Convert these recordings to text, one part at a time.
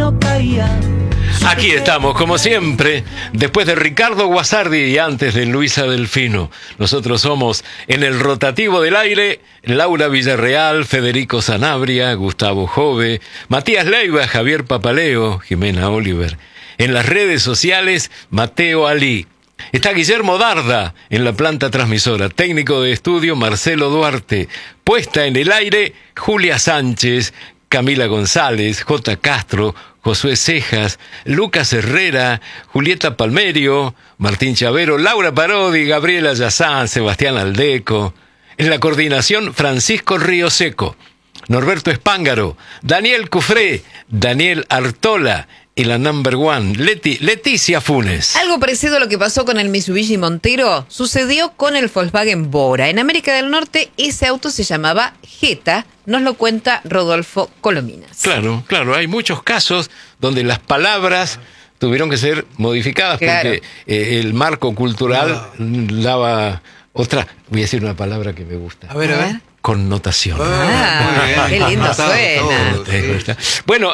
no caía. Aquí estamos, como siempre, después de Ricardo Guasardi y antes de Luisa Delfino. Nosotros somos en el rotativo del aire, Laura Villarreal, Federico Sanabria, Gustavo Jove, Matías Leiva, Javier Papaleo, Jimena Oliver. En las redes sociales, Mateo Ali. Está Guillermo Darda en la planta transmisora, técnico de estudio Marcelo Duarte, puesta en el aire Julia Sánchez, Camila González, J. Castro, Josué Cejas, Lucas Herrera, Julieta Palmerio, Martín Chavero, Laura Parodi, Gabriela Yazán, Sebastián Aldeco. En la coordinación, Francisco Río Seco, Norberto Espángaro, Daniel Cufré, Daniel Artola y la number one, Leticia Funes. Algo parecido a lo que pasó con el Mitsubishi Montero sucedió con el Volkswagen Bora. En América del Norte ese auto se llamaba Jetta, nos lo cuenta Rodolfo Colominas. Claro, hay muchos casos donde las palabras tuvieron que ser modificadas porque el marco cultural daba otra, voy a decir una palabra que me gusta. A ver. Connotación. Qué lindo suena. Bueno,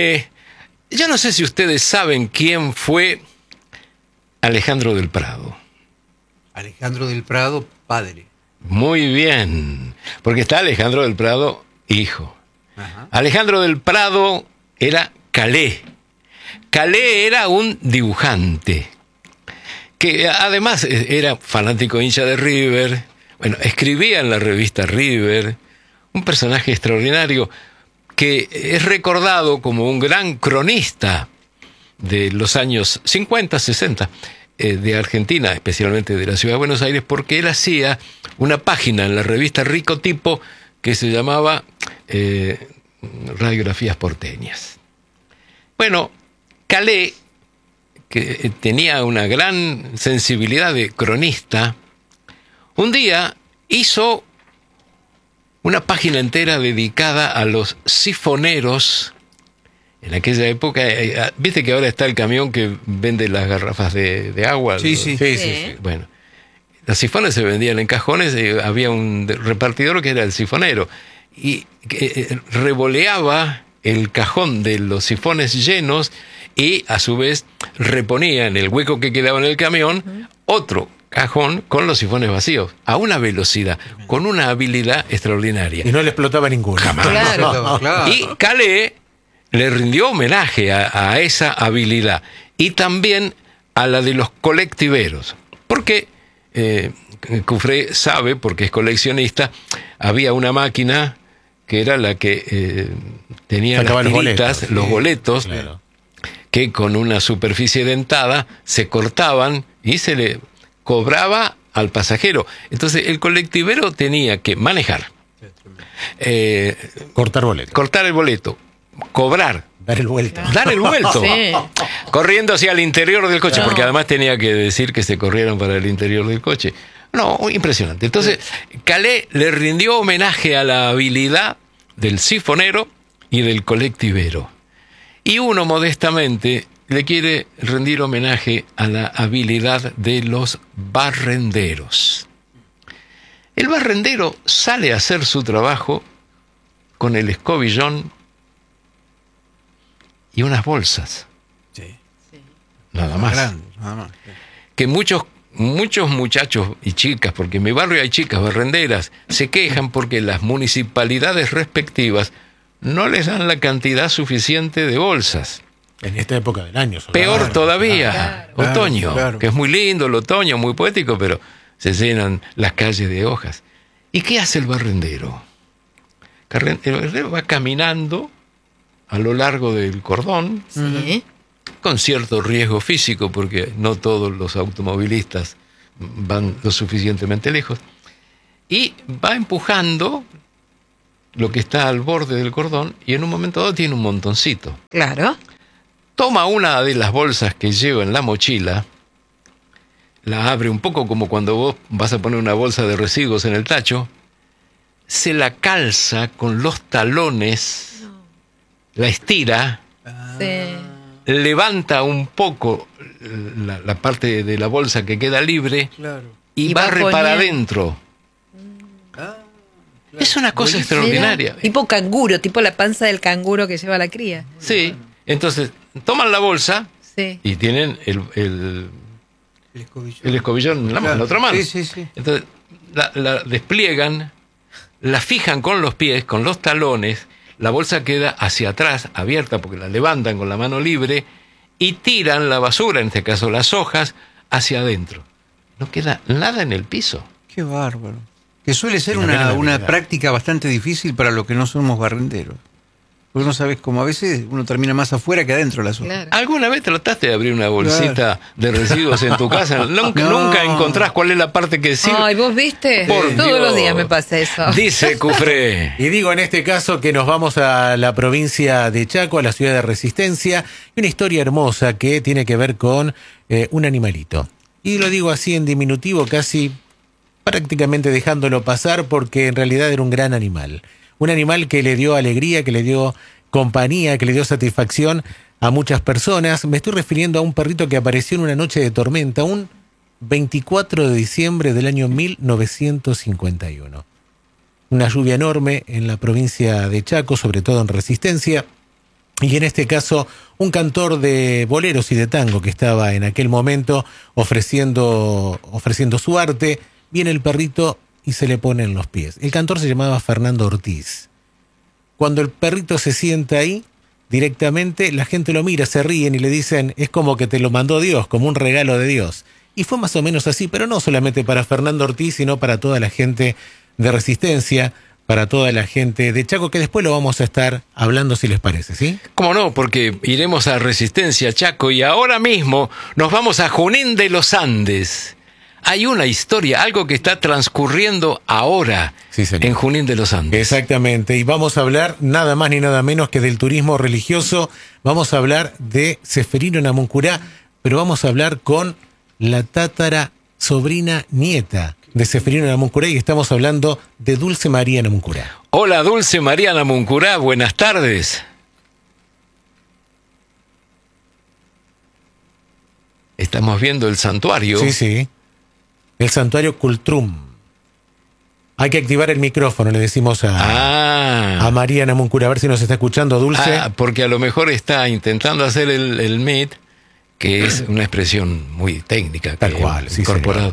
yo no sé si ustedes saben quién fue Alejandro del Prado. Alejandro del Prado, padre. Muy bien, porque está Alejandro del Prado, hijo. Ajá. Alejandro del Prado era Calé. Calé era un dibujante, que además era fanático hincha de River. Bueno, escribía en la revista River, un personaje extraordinario que es recordado como un gran cronista de los años 50, 60 de Argentina, especialmente de la ciudad de Buenos Aires, porque él hacía una página en la revista Rico Tipo que se llamaba Radiografías Porteñas. Bueno, Calé, que tenía una gran sensibilidad de cronista, un día hizo una página entera dedicada a los sifoneros. En aquella época, viste que ahora está el camión que vende las garrafas de agua. Sí. Bueno, los sifones se vendían en cajones y había un repartidor que era el sifonero. Y revoleaba el cajón de los sifones llenos y a su vez reponía en el hueco que quedaba en el camión otro cajón con los sifones vacíos, a una velocidad, con una habilidad extraordinaria. Y no le explotaba ninguno. Jamás. Claro. Y Calé le rindió homenaje a esa habilidad y también a la de los colectiveros. Porque Cufré sabe, porque es coleccionista, había una máquina que era la que tenía sacaba las tiritas, los boletos, claro, que con una superficie dentada se cortaban y se le cobraba al pasajero. Entonces el colectivero tenía que manejar, cortar el boleto, cobrar, dar el vuelto, Sí. corriendo hacia el interior del coche, porque además tenía que decir que se corrieron para el interior del coche. No, impresionante. Entonces Calé le rindió homenaje a la habilidad del sifonero y del colectivero. Y uno modestamente le quiere rendir homenaje a la habilidad de los barrenderos. El barrendero sale a hacer su trabajo con el escobillón y unas bolsas. Sí. Nada más. Grande, nada más. Que muchos muchachos y chicas, porque en mi barrio hay chicas barrenderas, se quejan porque las municipalidades respectivas no les dan la cantidad suficiente de bolsas. en esta época del año. Peor todavía, otoño, claro. que es muy lindo el otoño, muy poético, pero se llenan las calles de hojas. ¿Y qué hace el barrendero? El barrendero va caminando a lo largo del cordón, Sí. con cierto riesgo físico, porque no todos los automovilistas van lo suficientemente lejos, y va empujando lo que está al borde del cordón, y en un momento dado tiene un montoncito. Claro. Toma una de las bolsas que lleva en la mochila, la abre un poco como cuando vos vas a poner una bolsa de residuos en el tacho, se la calza con los talones, la estira, Sí. levanta un poco la parte de la bolsa que queda libre Claro. y Y va barre para poniendo. adentro. Claro. Es una cosa Mira, extraordinaria. tipo canguro, tipo la panza del canguro que lleva la cría. Sí, Entonces, toman la bolsa Sí. y tienen el escobillón en la mano, en la otra mano. Sí, sí, sí. Entonces, la despliegan, la fijan con los pies, con los talones, la bolsa queda hacia atrás, abierta, porque la levantan con la mano libre, y tiran la basura, en este caso las hojas, hacia adentro. No queda nada en el piso. Qué bárbaro. Que suele ser Una gran una habilidad. práctica bastante difícil para los que no somos barrenderos. Porque no sabes cómo a veces uno termina más afuera que adentro de la soja. Claro. ¿Alguna vez trataste de abrir una bolsita de residuos en tu casa? Nunca, No. nunca encontrás cuál es la parte que sirve. Ay, ¿vos viste? Por Todos Dios. los días me pasa eso. Dice Cufré. Y digo en este caso que nos vamos a la provincia de Chaco, a la ciudad de Resistencia, y una historia hermosa que tiene que ver con un animalito. Y lo digo así en diminutivo, casi prácticamente dejándolo pasar, porque en realidad era un gran animal. Un animal que le dio alegría, que le dio compañía, que le dio satisfacción a muchas personas. Me estoy refiriendo a un perrito que apareció en una noche de tormenta, un 24 de diciembre del año 1951. Una lluvia enorme en la provincia de Chaco, sobre todo en Resistencia, y en este caso un cantor de boleros y de tango que estaba en aquel momento ofreciendo su arte. Viene el perrito y se le pone en los pies. El cantor se llamaba Fernando Ortiz. Cuando el perrito se sienta ahí, directamente la gente lo mira, se ríen y le dicen, es como que te lo mandó Dios, como un regalo de Dios. Y fue más o menos así, pero no solamente para Fernando Ortiz, sino para toda la gente de Resistencia, para toda la gente de Chaco, que después lo vamos a estar hablando si les parece, ¿sí? ¿Cómo no? Porque iremos a Resistencia, Chaco, y ahora mismo nos vamos a Junín de los Andes. Hay una historia, algo que está transcurriendo ahora Sí, señor. en Junín de los Andes. Exactamente, y vamos a hablar nada más ni nada menos que del turismo religioso. Vamos a hablar de Ceferino Namuncurá, pero vamos a hablar con la tátara sobrina nieta de Ceferino Namuncurá, y estamos hablando de Dulce María Namuncurá. Hola, Dulce María Namuncurá, buenas tardes. Estamos viendo el santuario. Sí, sí. El santuario Cultrum. Hay que activar el micrófono, le decimos a María Namuncurá, a ver si nos está escuchando, Dulce. Porque a lo mejor está intentando hacer el MIT, que es una expresión muy técnica. Tal que cual, hemos sí, incorporado.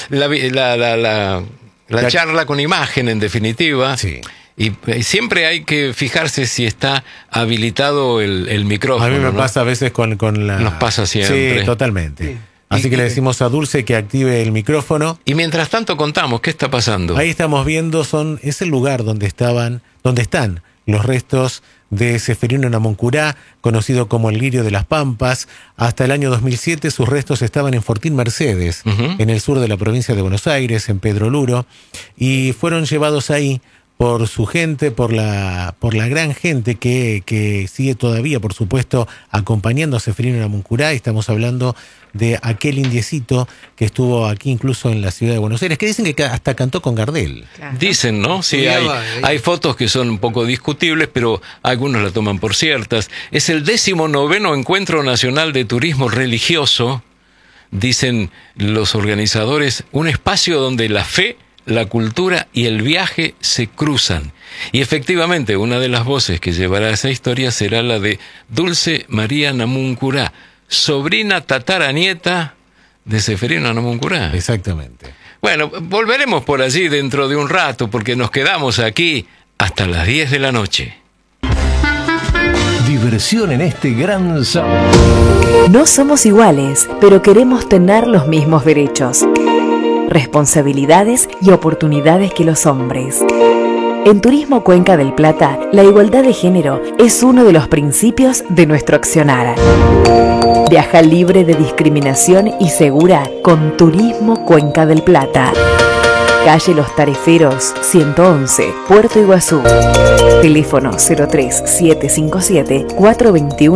La charla con imagen, en definitiva. Sí. Y siempre hay que fijarse si está habilitado el micrófono. A mí me ¿no? pasa a veces con la... Nos pasa siempre. Sí, totalmente. Sí. Así que le decimos a Dulce que active el micrófono. Y mientras tanto contamos, ¿qué está pasando? Ahí estamos viendo, es el lugar donde están los restos de Ceferino Namuncurá, conocido como el Lirio de las Pampas. Hasta el año 2007 sus restos estaban en Fortín Mercedes, Ujú. en el sur de la provincia de Buenos Aires, en Pedro Luro, y fueron llevados ahí por su gente, por la gran gente que sigue todavía, por supuesto, acompañando a Ceferino Namuncurá. Estamos hablando de aquel indiecito que estuvo aquí incluso en la ciudad de Buenos Aires, que dicen que hasta cantó con Gardel. Claro. Dicen, ¿no? Sí, hay fotos que son un poco discutibles, pero algunos la toman por ciertas. Es el 19º Encuentro Nacional de Turismo Religioso, dicen los organizadores, un espacio donde la fe, la cultura y el viaje se cruzan. Y efectivamente, una de las voces que llevará esa historia será la de Dulce María Namuncurá, sobrina tataranieta de Ceferino Namuncurá. Exactamente. Bueno, volveremos por allí dentro de un rato, porque nos quedamos aquí hasta las 10 de la noche. Diversión en este gran sábado. No somos iguales, pero queremos tener los mismos derechos, responsabilidades y oportunidades que los hombres. En Turismo Cuenca del Plata, la igualdad de género es uno de los principios de nuestro accionar. Viaja libre de discriminación y segura con Turismo Cuenca del Plata. Calle Los Tareferos, 111, Puerto Iguazú. Teléfono 03757 421